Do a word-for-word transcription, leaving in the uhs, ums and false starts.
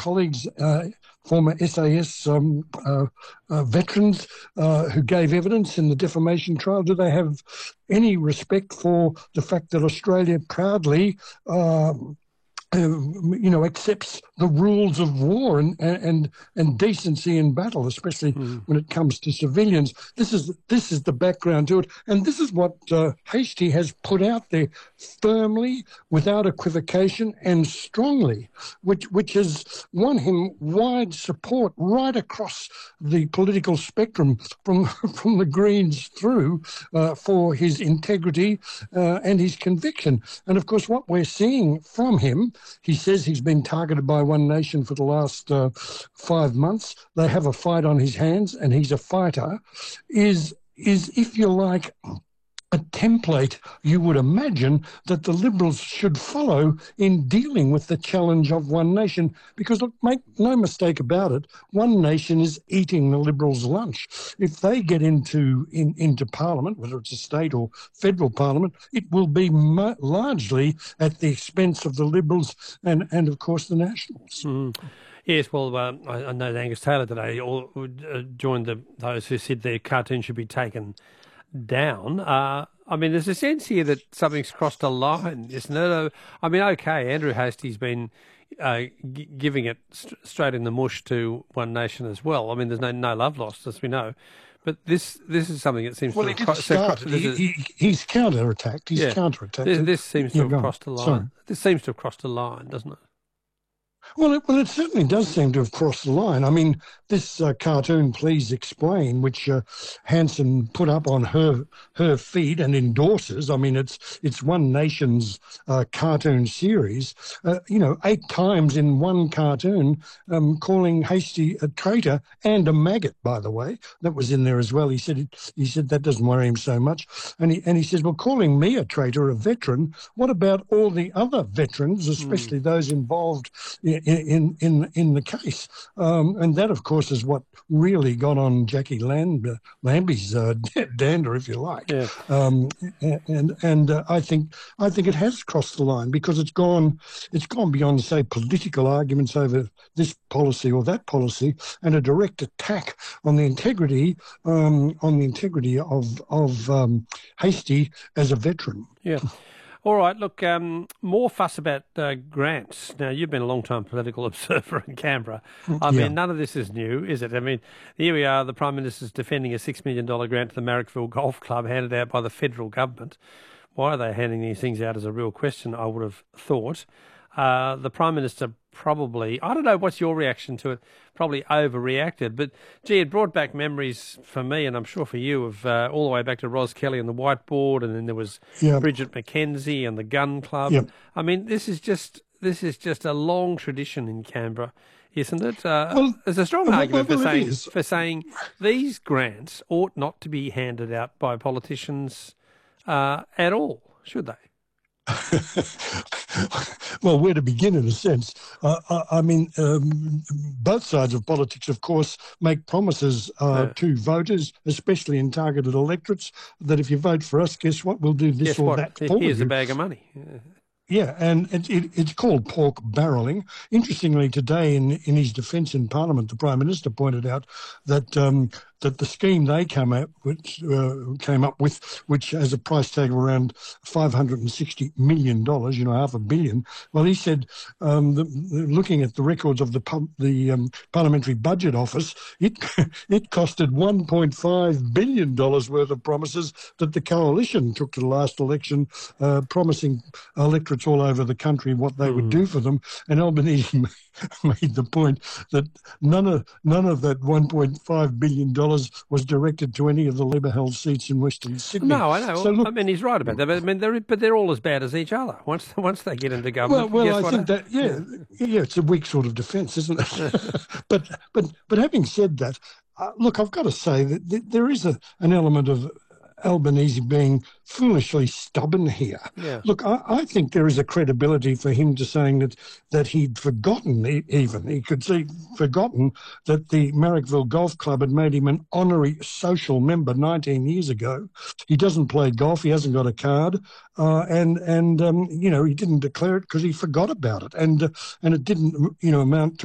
colleagues, uh, former S A S um, uh, uh, veterans uh, who gave evidence in the defamation trial, do they have any respect for the fact that Australia proudly uh, Um, you know, accepts the rules of war and and and decency in battle, especially mm. when it comes to civilians. This is this is the background to it, and this is what uh, Hastie has put out there firmly, without equivocation, and strongly, which which has won him wide support right across the political spectrum, from from the Greens through, uh, for his integrity uh, and his conviction. And of course, what we're seeing from him. He says he's been targeted by One Nation for the last uh, five months. They have a fight on his hands, and he's a fighter. Is, is if you like, a template you would imagine that the Liberals should follow in dealing with the challenge of One Nation. Because, look, make no mistake about it, One Nation is eating the Liberals' lunch. If they get into in, into Parliament, whether it's a state or federal Parliament, it will be mo- largely at the expense of the Liberals and, and of course, the Nationals. Mm. Yes, well, uh, I, I know that Angus Taylor today all, uh, joined the, those who said their cartoon should be taken down. Uh, I mean, there's a sense here that something's crossed a line, isn't it? I mean, okay, Andrew Hastie's been uh, g- giving it st- straight in the mush to One Nation as well. I mean, there's no no love lost, as we know. But this this is something that seems well, to he have didn't start cro- it. He, he, he's counter-attacked. He's yeah, counter-attacked. This, this seems to yeah, have crossed a line. Sorry. This seems to have crossed a line, doesn't it? Well, it, well, it certainly does seem to have crossed the line. I mean, this uh, cartoon, Please Explain, which uh, Hanson put up on her her feed and endorses. I mean, it's it's One Nation's uh, cartoon series. Uh, you know, eight times in one cartoon, um, calling Hastie a traitor and a maggot. By the way, that was in there as well. He said it, he said that doesn't worry him so much, and he and he says, well, calling me a traitor, a veteran. What about all the other veterans, especially mm. those involved in in in, in the case? Um, and that, of course, is what really got on Jackie Land, uh, Lambie's uh, dander, if you like. Yeah. Um, and and uh, I think I think it has crossed the line because it's gone it's gone beyond, say, political arguments over this policy or that policy, and a direct attack on the integrity um, on the integrity of of um, Hastie as a veteran. Yeah. All right, look, um, more fuss about uh, grants. Now, you've been a long-time political observer in Canberra. I yeah. mean, none of this is new, is it? I mean, here we are, the Prime Minister's defending a six million dollars grant to the Marrickville Golf Club handed out by the federal government. Why are they handing these things out is a real question, I would have thought. Uh, the Prime Minister probably, I don't know, what's your reaction to it, probably overreacted. But, gee, it brought back memories for me, and I'm sure for you, of uh, all the way back to Ros Kelly and the whiteboard, and then there was yep. Bridget McKenzie and the gun club. Yep. I mean, this is just this is just a long tradition in Canberra, isn't it? Uh, well, there's a strong well, argument well, for saying is. for saying these grants ought not to be handed out by politicians uh, at all, should they? Well, where to begin, in a sense. Uh, I, I mean, um, both sides of politics, of course, make promises uh, yeah. to voters, especially in targeted electorates, that if you vote for us, guess what? We'll do this guess or what? that for Here's you. a bag of money. Yeah. Yeah, and it, it, it's called pork barrelling. Interestingly, today in, in his defence in Parliament, the Prime Minister pointed out that um, that the scheme they came up, which uh, came up with, which has a price tag of around five hundred and sixty million dollars, you know, half a billion. Well, he said, um, the, looking at the records of the pub, the um, Parliamentary Budget Office, it it costed one point five billion dollars worth of promises that the coalition took to the last election, uh, promising electorates all over the country what they mm. would do for them. And Albanese made the point that none of none of that one point five billion dollars was directed to any of the Labor-held seats in Western Sydney. No, I know. So look, I mean, he's right about that. But I mean, they're but they're all as bad as each other. Once once they get into government, well, well, guess I what think that yeah, yeah, it's a weak sort of defence, isn't it? but but but having said that, uh, look, I've got to say that th- there is a an element of Albanese being foolishly stubborn here. Yeah. Look, I, I think there is a credibility for him to saying that that he'd forgotten, even he could see forgotten that the Marrickville Golf Club had made him an honorary social member nineteen years ago. He doesn't play golf. He hasn't got a card, uh, and and um, you know he didn't declare it because he forgot about it, and uh, and it didn't you know amount to